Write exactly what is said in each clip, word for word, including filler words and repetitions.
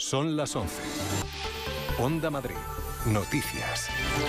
Son las once. Onda Madrid. Noticias.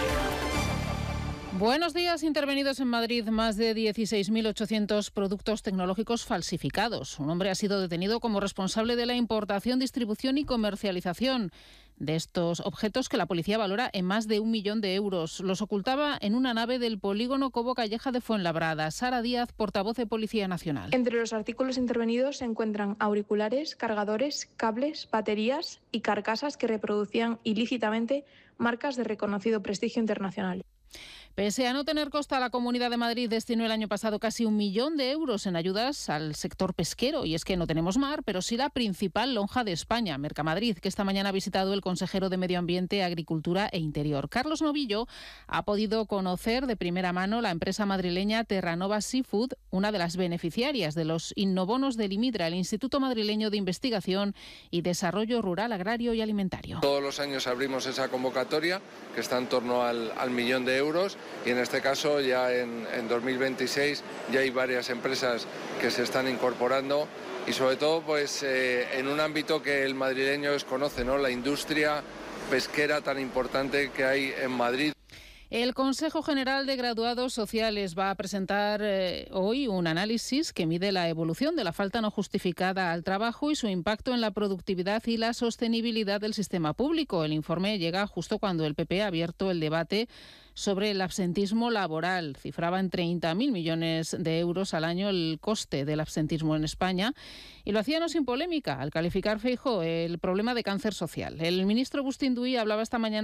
Buenos días. Intervenidos en Madrid más de dieciséis mil ochocientos productos tecnológicos falsificados. Un hombre ha sido detenido como responsable de la importación, distribución y comercialización de estos objetos que la policía valora en más de un millón de euros. Los ocultaba en una nave del polígono Cobo Calleja de Fuenlabrada. Sara Díaz, portavoz de Policía Nacional. Entre los artículos intervenidos se encuentran auriculares, cargadores, cables, baterías y carcasas que reproducían ilícitamente marcas de reconocido prestigio internacional. Pese a no tener costa, la Comunidad de Madrid destinó el año pasado casi un millón de euros en ayudas al sector pesquero. Y es que no tenemos mar, pero sí la principal lonja de España, Mercamadrid, que esta mañana ha visitado el consejero de Medio Ambiente, Agricultura e Interior. Carlos Novillo ha podido conocer de primera mano la empresa madrileña Terranova Seafood, una de las beneficiarias de los innobonos del IMIDRA, el Instituto Madrileño de Investigación y Desarrollo Rural, Agrario y Alimentario. Todos los años abrimos esa convocatoria, que está en torno al, al millón de euros. Y en este caso ya en, en dos mil veintiséis ya hay varias empresas que se están incorporando y sobre todo pues eh, en un ámbito que el madrileño desconoce, ¿no? La industria pesquera tan importante que hay en Madrid. El Consejo General de Graduados Sociales va a presentar eh, hoy un análisis que mide la evolución de la falta no justificada al trabajo y su impacto en la productividad y la sostenibilidad del sistema público. El informe llega justo cuando el P P ha abierto el debate sobre el absentismo laboral. Cifraba en treinta mil millones de euros al año el coste del absentismo en España y lo hacía no sin polémica al calificar Feijóo el problema de cáncer social. El ministro Agustín Duy hablaba esta mañana